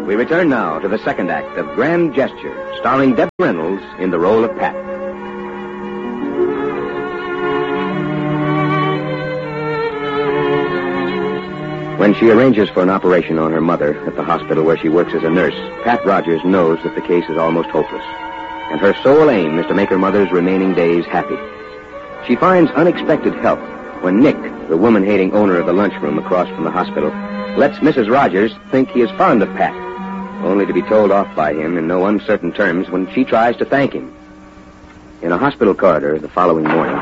We return now to the second act of Grand Gesture, starring Debbie Reynolds in the role of Pat. When she arranges for an operation on her mother at the hospital where she works as a nurse, Pat Rogers knows that the case is almost hopeless. And her sole aim is to make her mother's remaining days happy. She finds unexpected help when Nick, the woman-hating owner of the lunchroom across from the hospital, lets Mrs. Rogers think he is fond of Pat, only to be told off by him in no uncertain terms when she tries to thank him. In a hospital corridor the following morning.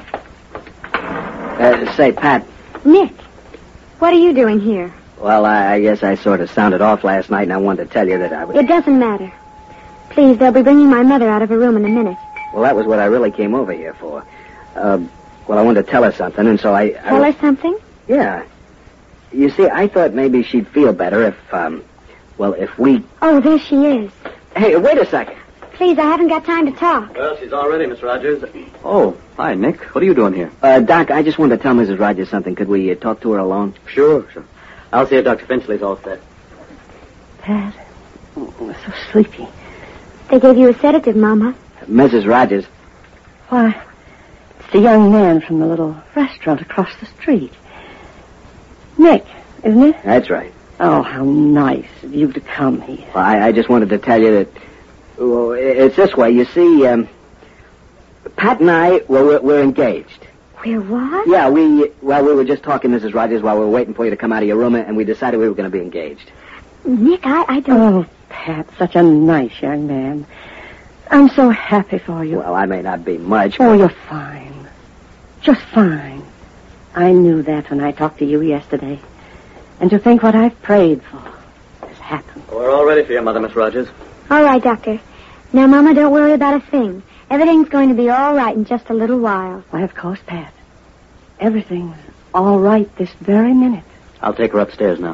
Say, Pat. Nick, what are you doing here? Well, I guess I sort of sounded off last night, and I wanted to tell you that I was... It doesn't matter. Please, they'll be bringing my mother out of her room in a minute. Well, that was what I really came over here for. Well, I wanted to tell her something, and so I... Tell her something? Yeah. You see, I thought maybe she'd feel better if we... Oh, there she is. Hey, wait a second. Please, I haven't got time to talk. Well, she's all ready, Miss Rogers. Oh, hi, Nick. What are you doing here? Doc, I just wanted to tell Mrs. Rogers something. Could we talk to her alone? Sure. I'll see if Dr. Finchley's all set. Pat, I'm so sleepy. They gave you a sedative, Mama. Mrs. Rogers. Why, it's the young man from the little restaurant across the street. Nick, isn't it? That's right. Oh, how nice of you to come here. Well, I just wanted to tell you that... Well, it's this way. You see, Pat and I, we're engaged. We're what? Yeah, we were just talking, Mrs. Rogers, while we were waiting for you to come out of your room, and we decided we were going to be engaged. Nick, I don't... Oh, Pat, such a nice young man. I'm so happy for you. Well, I may not be much, Oh, you're fine. Just fine. I knew that when I talked to you yesterday. And to think what I've prayed for has happened. We're all ready for your mother, Miss Rogers. All right, Doctor. Now, Mama, don't worry about a thing. Everything's going to be all right in just a little while. Why, of course, Pat. Everything's all right this very minute. I'll take her upstairs now.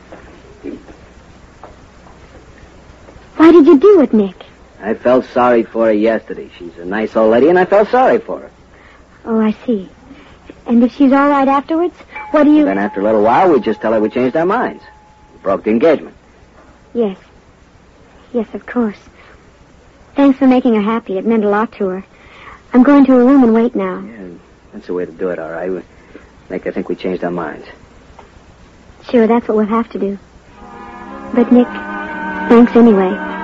Why did you do it, Nick? I felt sorry for her yesterday. She's a nice old lady, and I felt sorry for her. Oh, I see. And if she's all right afterwards, what do you... Then after a little while, we just tell her we changed our minds. We broke the engagement. Yes. Yes, of course. Thanks for making her happy. It meant a lot to her. I'm going to her room and wait now. Yeah, that's the way to do it, all right. We make her think we changed our minds. Sure, that's what we'll have to do. But, Nick, thanks anyway.